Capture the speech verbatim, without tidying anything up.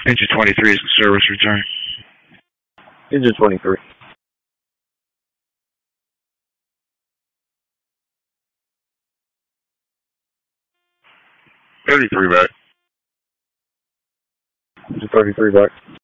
Engine twenty-three is the service return. Engine twenty-three. thirty-three back. Engine thirty-three back.